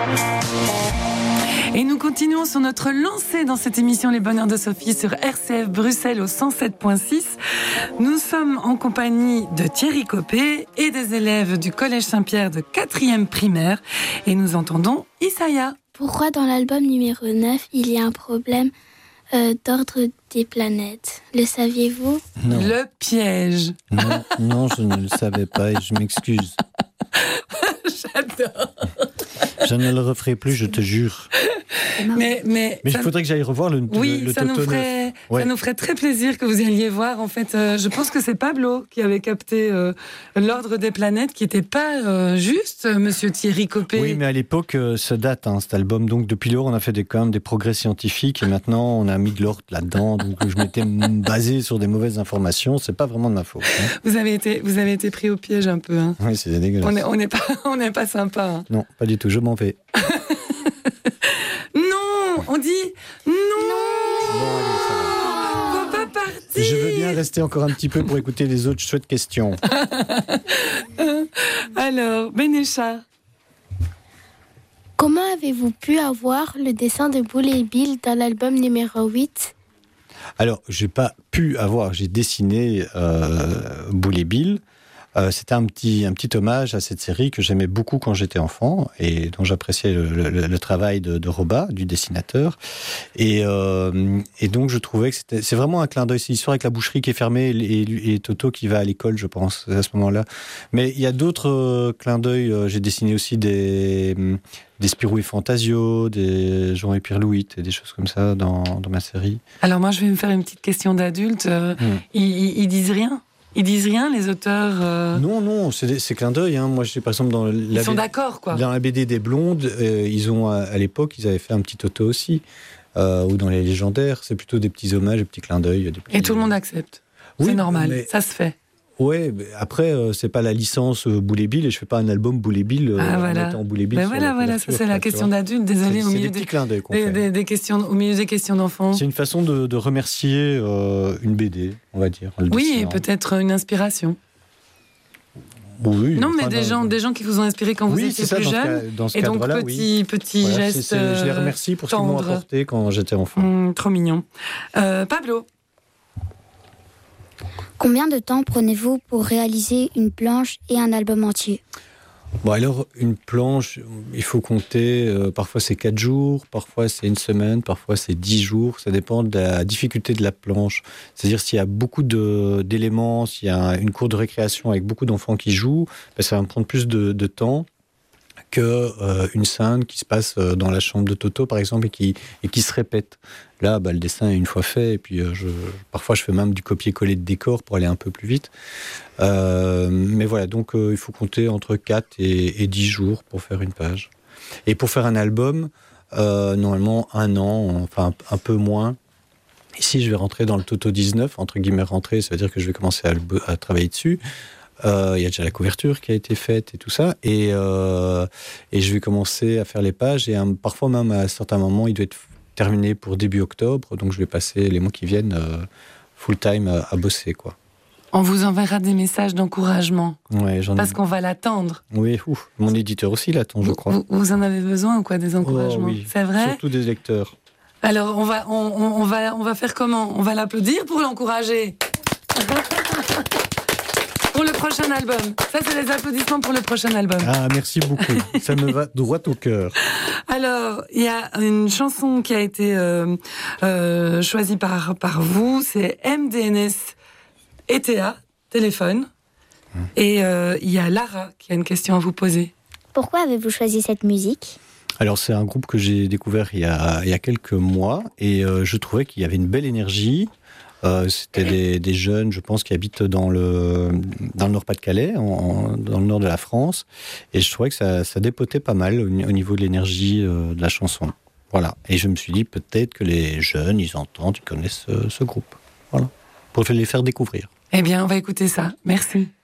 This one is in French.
Et nous continuons sur notre lancée dans cette émission Les Bonheurs de Sophie sur RCF Bruxelles au 107.6. Nous sommes en compagnie de Thierry Copé et des élèves du Collège Saint-Pierre de 4e primaire. Et nous entendons Isaya. Pourquoi dans l'album numéro 9, il y a un problème d'ordre des planètes? Le saviez-vous? Non. Le piège. Non, je ne le savais pas et je m'excuse. J'adore. Je ne le referai plus, je te jure. Mais il faudrait que j'aille revoir le ça nous Toto 9. Ouais. Ça nous ferait très plaisir que vous alliez voir. En fait, je pense que c'est Pablo qui avait capté l'ordre des planètes, qui n'était pas juste, monsieur Thierry Copé. Oui, mais à l'époque, ça date, cet album. Donc, depuis lors, on a fait quand même des progrès scientifiques et maintenant, on a mis de l'ordre là-dedans. Donc, je m'étais basé sur des mauvaises informations. C'est pas vraiment de ma faute. Vous avez été pris au piège un peu. Hein. Oui, c'est dégueulasse. On n'est pas sympa. Hein. Non, pas du tout. Je m'en vais. Non, on dit non. Bon, allez, ça va. Faut pas partir. Je veux bien rester encore un petit peu pour écouter les autres chouettes questions. Alors, Bénécha. Comment avez-vous pu avoir le dessin de Boule et Bill dans l'album numéro 8? Alors, j'ai pas pu avoir, j'ai dessiné Boule et Bill. C'était un petit hommage à cette série que j'aimais beaucoup quand j'étais enfant et dont j'appréciais le travail de Roba, du dessinateur. Et donc je trouvais que c'est vraiment un clin d'œil. C'est l'histoire avec la boucherie qui est fermée et Toto qui va à l'école, je pense, à ce moment-là. Mais il y a d'autres clins d'œil. J'ai dessiné aussi des Spirou et Fantasio, des Jean et Pierre Louis et des choses comme ça dans ma série. Alors moi, je vais me faire une petite question d'adulte. Ils disent rien? Ils disent rien, les auteurs Non, c'est clin d'œil. Moi, je sais, par exemple, ils sont d'accord, quoi. Dans la BD des Blondes, ils ont, à l'époque, ils avaient fait un petit Toto aussi. Ou dans les Légendaires, c'est plutôt des petits hommages, des petits clins d'œil. Et tout le monde accepte. Oui, c'est normal, mais ça se fait. Ouais, mais après, c'est pas la licence Boule et Bill, et je fais pas un album Boule et Bill en mettant Boule et Bill. Voilà, ça c'est la question d'adulte. Désolé, au milieu des petits clins d'œil qu'on fait. Des questions, au milieu des questions d'enfants. C'est une façon de remercier une BD, on va dire. Oui, et peut-être une inspiration. Oui, non, mais des gens qui vous ont inspiré quand vous étiez plus jeune. Dans ce et donc, cadre-là, petit voilà, geste. Je les remercie pour ce qu'ils m'ont apporté quand j'étais enfant. Trop mignon. Pablo. Combien de temps prenez-vous pour réaliser une planche et un album entier? Bon, alors, une planche, il faut compter, parfois c'est 4 jours, parfois c'est une semaine, parfois c'est 10 jours, ça dépend de la difficulté de la planche. C'est-à-dire, s'il y a beaucoup d'éléments, s'il y a une cour de récréation avec beaucoup d'enfants qui jouent, ça va me prendre plus de temps qu'une scène qui se passe dans la chambre de Toto, par exemple, et qui se répète. Là, le dessin est une fois fait, et puis parfois je fais même du copier-coller de décor pour aller un peu plus vite. Mais voilà, donc il faut compter entre 4 et 10 jours pour faire une page. Et pour faire un album, normalement 1 an, enfin un peu moins. Ici, je vais rentrer dans le Toto 19, entre guillemets rentrer, ça veut dire que je vais commencer à travailler dessus. Il y a déjà la couverture qui a été faite et tout ça, et je vais commencer à faire les pages, et parfois même à certains moments il doit être terminé pour début octobre, donc je vais passer les mois qui viennent full time à bosser, quoi. On vous enverra des messages d'encouragement, parce qu'on va l'attendre. Oui, mon éditeur aussi l'attend, je crois. Vous en avez besoin ou quoi, des encouragements? Oui. C'est vrai? Surtout des lecteurs. Alors on va faire comment? On va l'applaudir pour l'encourager. Pour le prochain album. Ça, c'est les applaudissements pour le prochain album. Ah, merci beaucoup. Ça me va droit au cœur. Alors, il y a une chanson qui a été choisie par vous. C'est MDNS ETA, téléphone. Et il y a Lara qui a une question à vous poser. Pourquoi avez-vous choisi cette musique ? Alors, c'est un groupe que j'ai découvert il y a quelques mois. Et je trouvais qu'il y avait une belle énergie. C'était des jeunes, je pense, qui habitent dans le Nord-Pas-de-Calais, dans le nord de la France, et je trouvais que ça dépotait pas mal au niveau de l'énergie de la chanson. Voilà. Et je me suis dit peut-être que les jeunes, ils entendent, ils connaissent ce groupe. Voilà. Pour les faire découvrir. Eh bien, on va écouter ça. Merci.